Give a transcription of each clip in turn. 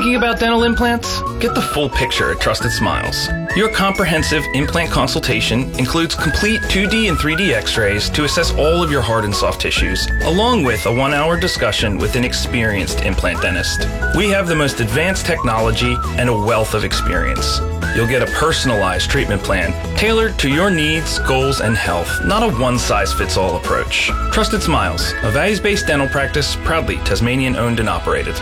Thinking about dental implants? Get the full picture at Trusted Smiles. Your comprehensive implant consultation includes complete 2D and 3D x-rays to assess all of your hard and soft tissues, along with a 1-hour discussion with an experienced implant dentist. We have the most advanced technology and a wealth of experience. You'll get a personalized treatment plan tailored to your needs, goals, and health, not a one-size-fits-all approach. Trusted Smiles, a values-based dental practice, proudly Tasmanian-owned and operated.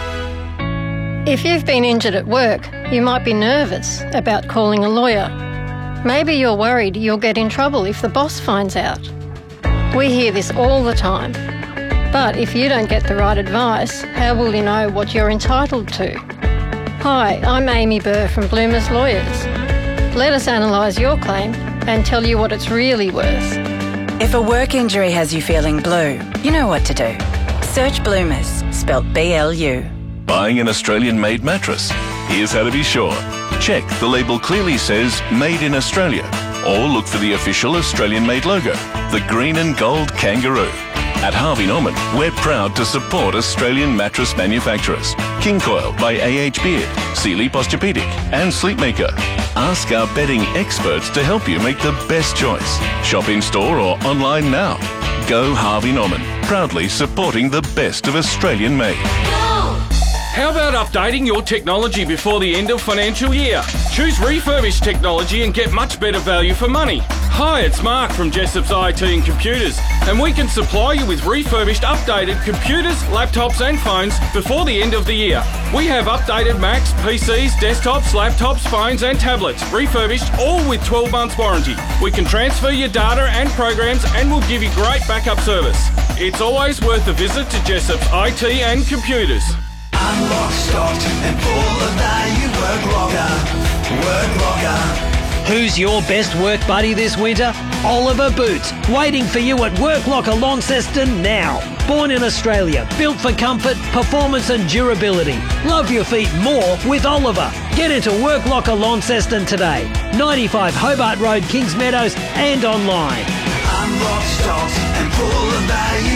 If you've been injured at work, you might be nervous about calling a lawyer. Maybe you're worried you'll get in trouble if the boss finds out. We hear this all the time. But if you don't get the right advice, how will you know what you're entitled to? Hi, I'm Amy Burr from Bloomers Lawyers. Let us analyse your claim and tell you what it's really worth. If a work injury has you feeling blue, you know what to do. Search Bloomers, spelt B-L-U. Buying an Australian-made mattress? Here's how to be sure. Check the label clearly says Made in Australia, or look for the official Australian-made logo, the green and gold kangaroo. At Harvey Norman, we're proud to support Australian mattress manufacturers. King Coil by A.H. Beard, Sealy Posturepedic and Sleepmaker. Ask our bedding experts to help you make the best choice. Shop in-store or online now. Go Harvey Norman, proudly supporting the best of Australian-made. How about updating your technology before the end of financial year? Choose refurbished technology and get much better value for money. Hi, it's Mark from Jessop's IT and Computers, and we can supply you with refurbished, updated computers, laptops and phones before the end of the year. We have updated Macs, PCs, desktops, laptops, phones and tablets, refurbished, all with 12 months warranty. We can transfer your data and programs and we'll give you great backup service. It's always worth a visit to Jessop's IT and Computers. Unlock, stocked and full of value. Work locker. Who's your best work buddy this winter? Oliver Boots, waiting for you at Work Locker Launceston now. Born in Australia, built for comfort, performance and durability. Love your feet more with Oliver. Get into Work Locker Launceston today. 95 Hobart Road, Kings Meadows and online. Unlock, stocked and full of value.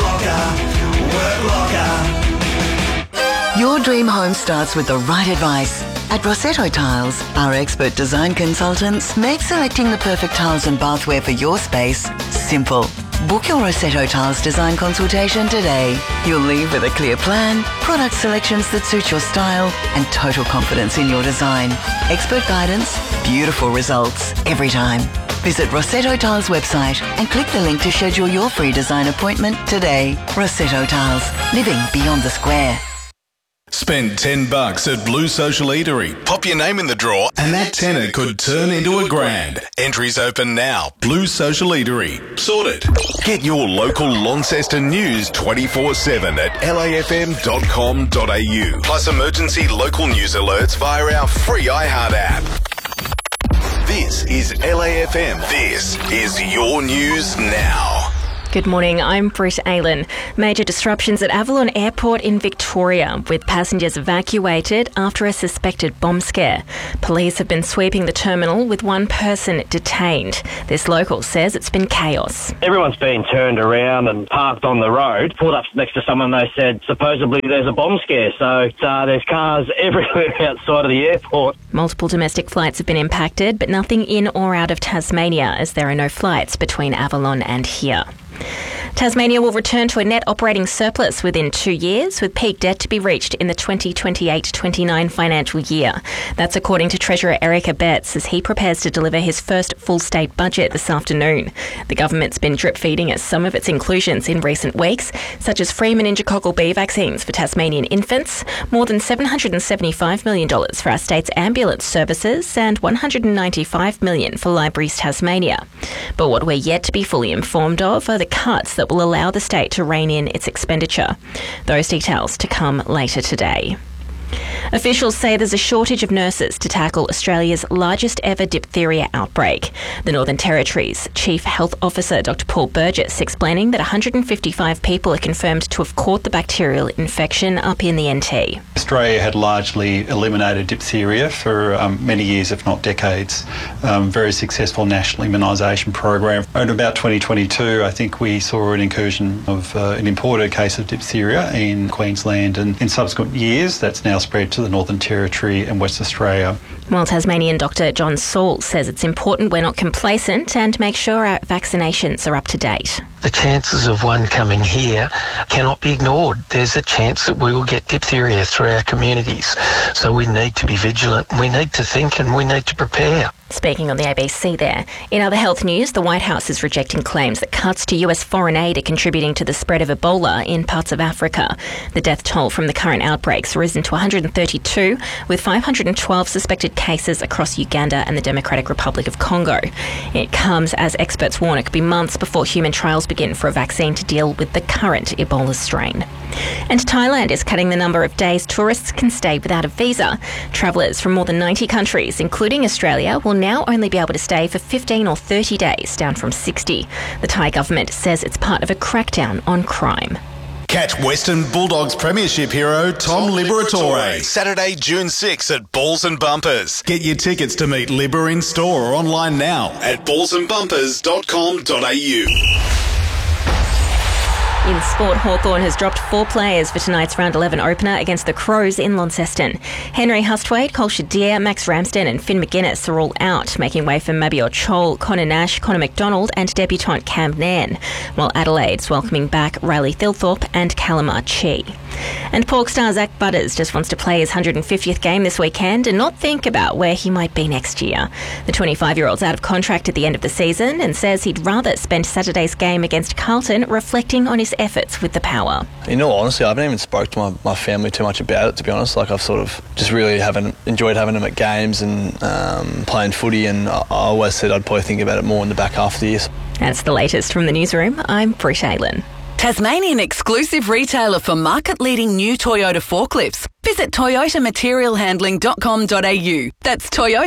Work locker. Your dream home starts with the right advice. At Rossetto Tiles, our expert design consultants make selecting the perfect tiles and bathware for your space simple. Book your Rossetto Tiles design consultation today. You'll leave with a clear plan, product selections that suit your style, and total confidence in your design. Expert guidance, beautiful results every time. Visit Rossetto Tiles website and click the link to schedule your free design appointment today. Rossetto Tiles, living beyond the square. Spend $10 at Blue Social Eatery. Pop your name in the draw and that tenner could turn into $1,000. Entries open now. Blue Social Eatery. Sorted. Get your local Launceston news 24/7 at lafm.com.au. Plus emergency local news alerts via our free iHeart app. This is LAFM. This is your news now. Good morning, I'm Britt Aylan. Major disruptions at Avalon Airport in Victoria, with passengers evacuated after a suspected bomb scare. Police have been sweeping the terminal with one person detained. This local says it's been chaos. Everyone's been turned around and parked on the road, pulled up next to someone. They said supposedly there's a bomb scare, so there's cars everywhere outside of the airport. Multiple domestic flights have been impacted, but nothing in or out of Tasmania, as there are no flights between Avalon and here. Tasmania will return to a net operating surplus within 2 years, with peak debt to be reached in the 2028-29 financial year. That's according to Treasurer Eric Abetz, as he prepares to deliver his first full state budget this afternoon. The government's been drip-feeding us some of its inclusions in recent weeks, such as free meningococcal B vaccines for Tasmanian infants, more than $775 million for our state's ambulance services, and $195 million for Libraries Tasmania. But what we're yet to be fully informed of are the cuts that will allow the state to rein in its expenditure. Those details to come later today. Officials say there's a shortage of nurses to tackle Australia's largest ever diphtheria outbreak. The Northern Territory's Chief Health Officer, Dr. Paul Burgess, explaining that 155 people are confirmed to have caught the bacterial infection up in the NT. Australia had largely eliminated diphtheria for many years, if not decades. Very successful national immunisation program. In about 2022, I think we saw an incursion of an imported case of diphtheria in Queensland, and in subsequent years that's now spread to of the Northern Territory and Western Australia. While Tasmanian Dr John Saul says it's important we're not complacent and make sure our vaccinations are up to date. The chances of one coming here cannot be ignored. There's a chance that we will get diphtheria through our communities. So we need to be vigilant, we need to think and we need to prepare. Speaking on the ABC there. In other health news, the White House is rejecting claims that cuts to US foreign aid are contributing to the spread of Ebola in parts of Africa. The death toll from the current outbreaks risen to 132, with 512 suspected cases across Uganda and the Democratic Republic of Congo. It comes as experts warn it could be months before human trials begin for a vaccine to deal with the current Ebola strain. And Thailand is cutting the number of days tourists can stay without a visa. Travellers from more than 90 countries, including Australia, will now only be able to stay for 15 or 30 days, down from 60. The Thai government says it's part of a crackdown on crime. Catch Western Bulldogs Premiership hero Tom Liberatore Saturday, June 6 at Balls and Bumpers. Get your tickets to meet Libber in store or online now at ballsandbumpers.com.au. In sport, Hawthorn has dropped 4 players for tonight's round 11 opener against the Crows in Launceston. Henry Hustwaite, Cole Shadir, Max Ramsden and Finn McGuinness are all out, making way for Mabior Chol, Connor Nash, Connor McDonald and debutant Cam Nairn, while Adelaide's welcoming back Riley Thilthorpe and Calamar Chi. And Pork star Zach Butters just wants to play his 150th game this weekend and not think about where he might be next year. The 25-year-old's out of contract at the end of the season and says he'd rather spend Saturday's game against Carlton reflecting on his efforts with the Power. In all honesty, I haven't even spoke to my family too much about it, to be honest. Like, I've sort of just really enjoyed having them at games and playing footy, and I always said I'd probably think about it more in the back half of the year. That's the latest from the newsroom. I'm Brit Aylin. Tasmanian exclusive retailer for market-leading new Toyota forklifts. Visit toyotamaterialhandling.com.au. That's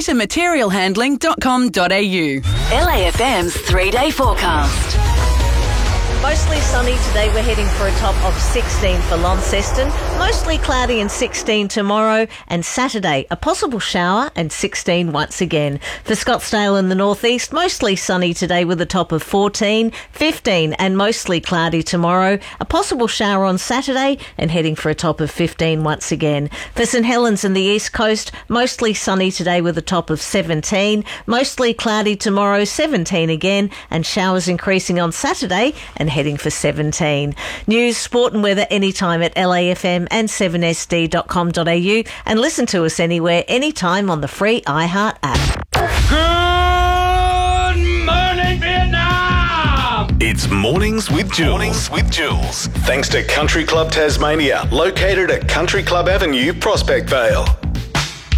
toyotamaterialhandling.com.au. LAFM's 3-day forecast. Mostly sunny today. We're heading for a top of 16 for Launceston. Mostly cloudy and 16 tomorrow. And Saturday, a possible shower and 16 once again. For Scottsdale in the northeast, mostly sunny today with a top of 14, 15 and mostly cloudy tomorrow. A possible shower on Saturday and heading for a top of 15 once again. For St Helens in the east coast, mostly sunny today with a top of 17. Mostly cloudy tomorrow, 17 again. And showers increasing on Saturday and heading for 17. News, sport and weather anytime at LAFM and 7sd.com.au and listen to us anywhere, anytime on the free iHeart app. Good morning, Vietnam! It's Mornings with Jules. Thanks to Country Club Tasmania, located at Country Club Avenue, Prospect Vale.